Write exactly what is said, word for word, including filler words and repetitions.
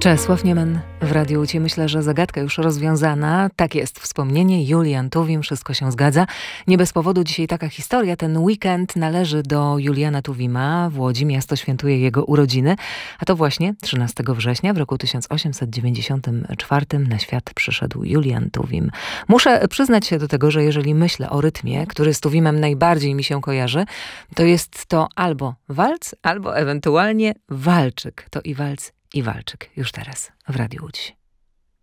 Czesław Niemen w Radiu Łódź. Myślę, że zagadka już rozwiązana. Tak jest, wspomnienie Julian Tuwim, wszystko się zgadza. Nie bez powodu dzisiaj taka historia. Ten weekend należy do Juliana Tuwima. W Łodzi miasto świętuje jego urodziny. A to właśnie trzynastego września w roku tysiąc osiemset dziewięćdziesiątym czwartym na świat przyszedł Julian Tuwim. Muszę przyznać się do tego, że jeżeli myślę o rytmie, który z Tuwimem najbardziej mi się kojarzy, to jest to albo walc, albo ewentualnie walczyk. To i walc, i walczyk. Już teraz w Radiu Łódź.